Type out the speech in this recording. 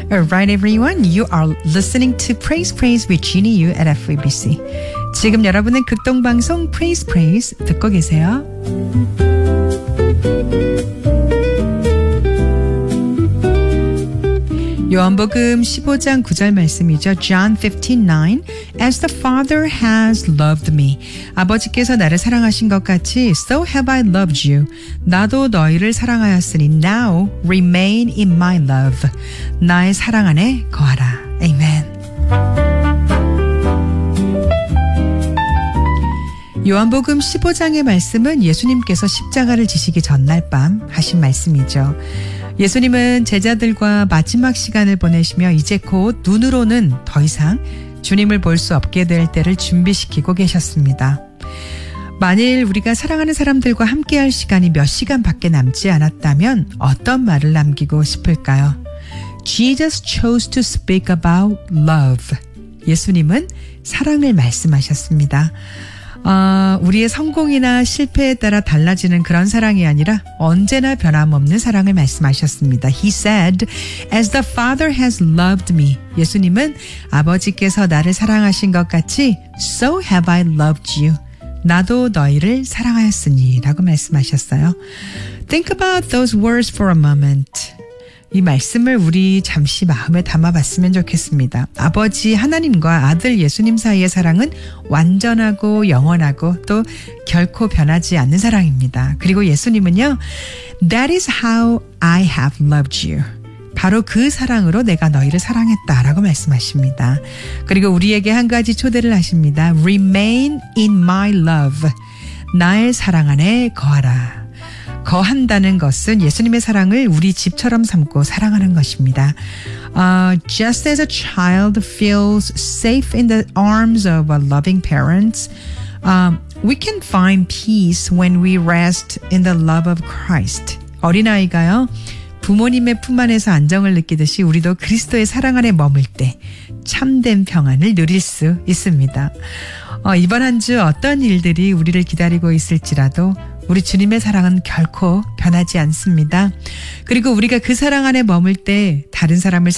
Alright everyone, you are listening to Praise Praise with Jeannie Yu at FEBC. 지금 여러분은 극동방송 Praise Praise 듣고 계세요. 요한복음 15장 9절 말씀이죠. John 15:9 As the Father has loved me. 아버지께서 나를 사랑하신 것 같이 So have I loved you. 나도 너희를 사랑하였으니 Now remain in my love. 나의 사랑 안에 거하라. Amen. 요한복음 15장의 말씀은 예수님께서 십자가를 지시기 전날 밤 하신 말씀이죠. 예수님은 제자들과 마지막 시간을 보내시며 이제 곧 눈으로는 더 이상 주님을 볼 수 없게 될 때를 준비시키고 계셨습니다. 만일 우리가 사랑하는 사람들과 함께할 시간이 몇 시간밖에 남지 않았다면 어떤 말을 남기고 싶을까요? Jesus chose to speak about love. 예수님은 사랑을 말씀하셨습니다. 우리의 성공이나 실패에 따라 달라지는 그런 사랑이 아니라 언제나 변함없는 사랑을 말씀하셨습니다. He said, As the Father has loved me. 예수님은 아버지께서 나를 사랑하신 것 같이 So have I loved you. 나도 너희를 사랑하였으니 라고 말씀하셨어요. Think about those words for a moment. 이 말씀을 우리 잠시 마음에 담아봤으면 좋겠습니다. 아버지 하나님과 아들 예수님 사이의 사랑은 완전하고 영원하고 또 결코 변하지 않는 사랑입니다. 그리고 예수님은요, That is how I have loved you. 바로 그 사랑으로 내가 너희를 사랑했다라고 말씀하십니다. 그리고 우리에게 한 가지 초대를 하십니다. Remain in my love. 나의 사랑 안에 거하라. 거한다는 것은 예수님의 사랑을 우리 집처럼 삼고 사랑하는 것입니다. Just as a child feels safe in the arms of a loving parents, we can find peace when we rest in the love of Christ. 어린아이가요, 부모님의 품 안에서 안정을 느끼듯이 우리도 그리스도의 사랑 안에 머물 때 참된 평안을 누릴 수 있습니다. 이번 한 주 어떤 일들이 우리를 기다리고 있을지라도 우리 주님의 사랑은 결코 변하지 않습니다. 그리고 우리가 그 사랑 안에 머물 때 다른 사람을